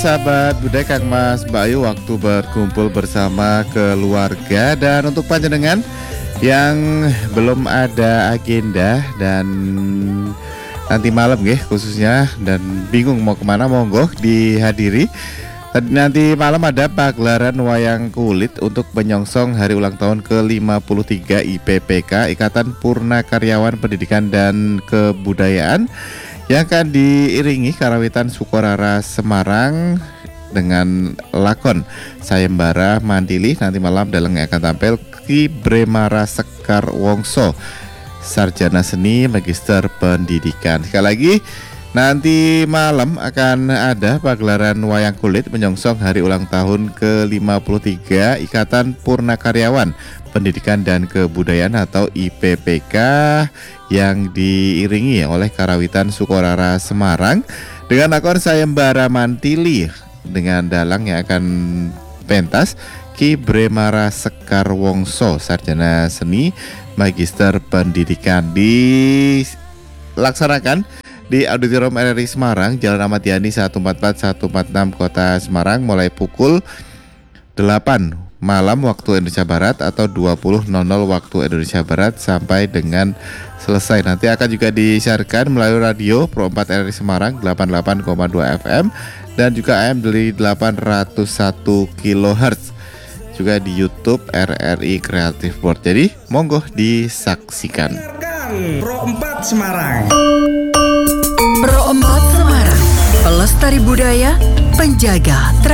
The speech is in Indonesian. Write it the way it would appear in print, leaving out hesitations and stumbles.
Sahabat budaya Kang Mas Bayu, waktu berkumpul bersama keluarga. Dan untuk panjenengan yang belum ada agenda dan nanti malam khususnya dan bingung mau kemana, monggo dihadiri. Nanti malam ada pagelaran wayang kulit untuk menyongsong hari ulang tahun ke-53 IPPK, Ikatan Purna Karyawan Pendidikan dan Kebudayaan, yang akan diiringi karawitan Sukorara Semarang dengan lakon Sayembara Mandili. Nanti malam dalang akan tampil Ki Bremara Sekar Wongso, sarjana seni magister pendidikan. Sekali lagi, nanti malam akan ada pagelaran wayang kulit menyongsong hari ulang tahun ke-53 Ikatan Purna Karyawan Pendidikan dan Kebudayaan atau IPPK, yang diiringi oleh karawitan Sukorara Semarang dengan lakon Sayembara Mandili dengan dalang yang akan pentas Ki Bremara Sekar Wongso, sarjana seni magister pendidikan. Dilaksanakan di Auditorium RRI Semarang, Jalan Ahmad Yani 144-146 Kota Semarang, mulai pukul 8 malam waktu Indonesia Barat atau 20.00 waktu Indonesia Barat sampai dengan selesai. Nanti akan juga disiarkan melalui radio Pro 4 RRI Semarang 88,2 FM dan juga AM dari 801 kHz, juga di YouTube RRI Creative Board. Jadi monggo disaksikan. Pro 4 Semarang. Pro 4 Semarang, pelestari budaya, penjaga